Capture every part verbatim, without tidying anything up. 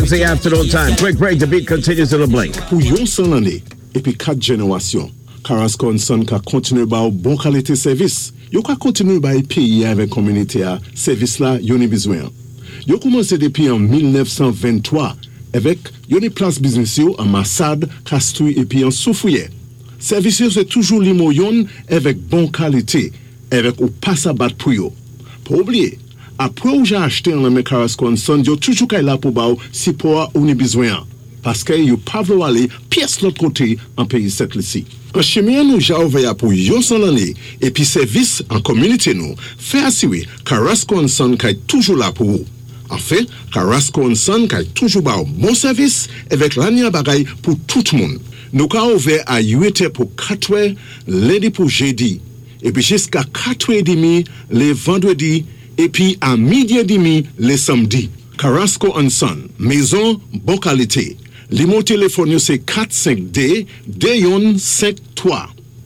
It's the afternoon time. Quick break. The beat continues in a blink. Pour yon son l'année, et puis quatre générations, Carrasco and Son ka continue ba bon qualité service. Yo ka continue ba payer avec communauté a service là yon besoin. Yo commencé depuis en dix-neuf cent vingt-trois avec yon place business yo en Massad, Castouille et puis en Soufouye. Service c'est toujours limoyon avec bon qualité, avec ou pas à battre pour yo. Pas oublier, après ou j'ai acheté un ami Carrasco and Son, yo toujours kay là pour ba si pour ou ni besoin. Parce que yo pas vouloir aller pièce l'autre côté en pays cette ici. En chemin nous j'ai ouvert pour yon son l'année et puis service en communauté nous fait assurer Carrasco and Son kay toujours là pour vous. En fait, Carrasco and Son kay toujours ba bon service avec l'année bagay pour tout le monde. Nous avons ouvert à huit heures pour quatre heures, lundi pour jeudi. Et puis jusqu'à quatre heures trente les vendredis. Et puis à midi et demi les samedis. Carrasco and Son, maison, bonne qualité. Le mot téléphone c'est quatre cinq D, D cinq trois.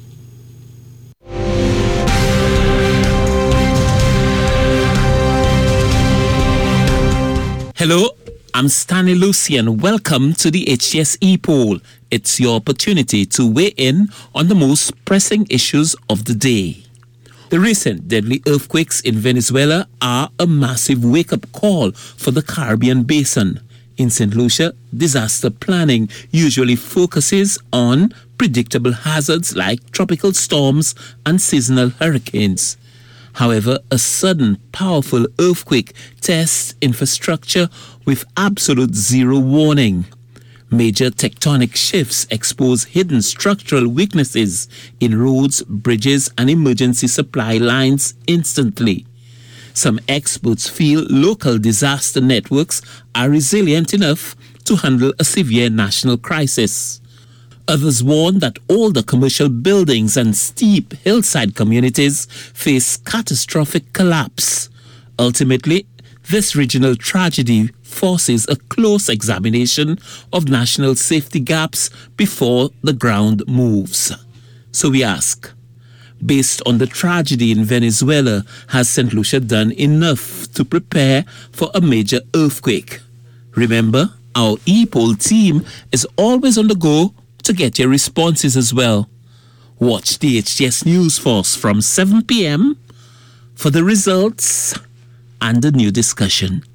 Hello, I'm Stanley Lucy and welcome to the H T S E-Poll. It's your opportunity to weigh in on the most pressing issues of the day. The recent deadly earthquakes in Venezuela are a massive wake-up call for the Caribbean basin. In Saint Lucia, disaster planning usually focuses on predictable hazards like tropical storms and seasonal hurricanes. However, a sudden, powerful earthquake tests infrastructure with absolute zero warning. Major tectonic shifts expose hidden structural weaknesses in roads, bridges, and emergency supply lines instantly. Some experts feel local disaster networks are resilient enough to handle a severe national crisis. Others warn that older commercial buildings and steep hillside communities face catastrophic collapse. Ultimately, this regional tragedy forces a close examination of national safety gaps before the ground moves. So we ask, based on the tragedy in Venezuela, has Saint Lucia done enough to prepare for a major earthquake? Remember, our E-Poll team is always on the go to get your responses as well. Watch the H T S News Force from seven p.m. for the results and the new discussion.